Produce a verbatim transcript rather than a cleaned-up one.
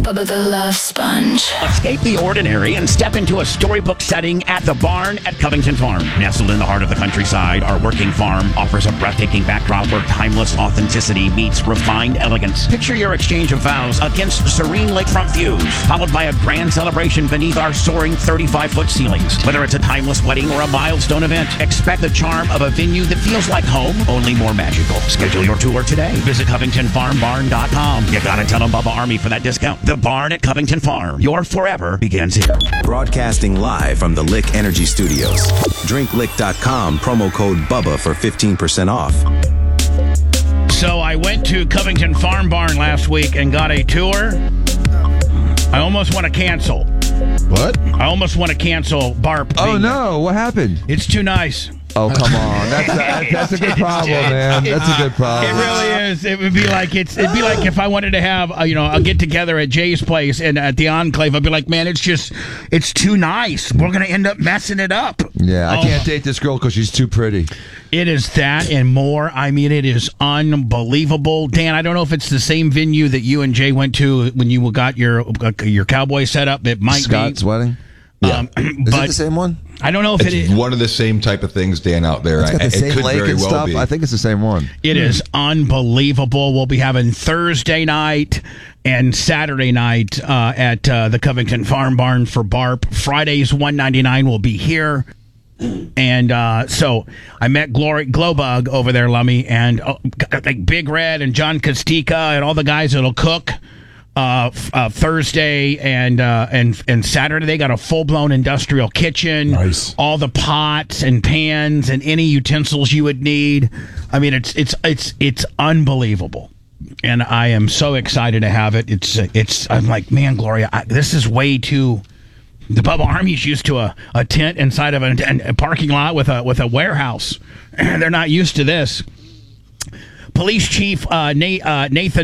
Bubba the Love Sponge. Escape the ordinary and step into a storybook setting at the Barn at Covington Farm. Nestled in the heart of the countryside, our working farm offers a breathtaking backdrop where timeless authenticity meets refined elegance. Picture your exchange of vows against serene lakefront views, followed by a grand celebration beneath our soaring thirty-five foot ceilings. Whether it's a timeless wedding or a milestone event, expect the charm of a venue that feels like home, only more magical. Schedule your tour today. Visit Covington Farm Barn dot com. You gotta tell them Bubba Army for that discount. The Barn at Covington Farm. Your forever begins here. Broadcasting live from the Lick Energy Studios. drink lick dot com, promo code BUBBA for fifteen percent off. So I went to Covington Farm Barn last week and got a tour. I almost want to cancel. What? I almost want to cancel Barp. Oh, no. What happened? It's too nice. Oh, come on. That's a, that's a good problem, man. That's a good problem. It really is. It would be like it's. It'd be like if I wanted to have, a, you know, a get together at Jay's place and at the Enclave. I'd be like, man, it's just, it's too nice. We're gonna end up messing it up. Yeah, I oh, can't date this girl because she's too pretty. It is that and more. I mean, it is unbelievable. Dan, I don't know if it's the same venue that you and Jay went to when you got your uh, your cowboy setup. It might Scott's be. wedding. Yeah. Um, Is but it the same one? I don't know if It's it is. one of the same type of things, Dan, out there. It's got the I, same it could lake very and well stuff. be. I think it's the same one. It is unbelievable. We'll be having Thursday night and Saturday night uh, at uh, the Covington Farm Barn for Barp. Fridays one ninety-nine will be here. And uh, so I met Glory Glowbug over there, Lummy, and uh, like Big Red and John Kostika and all the guys that'll cook. Uh, uh, Thursday and uh, and and Saturday they got a full blown industrial kitchen. Nice. All the pots and pans and any utensils you would need. I mean, it's it's it's it's unbelievable, and I am so excited to have it. It's it's I'm like, man, Gloria, I, this is way too. The Bubba Army's used to a, a tent inside of a, a parking lot with a with a warehouse. They're not used to this. Police Chief uh, Na- uh, Nathan.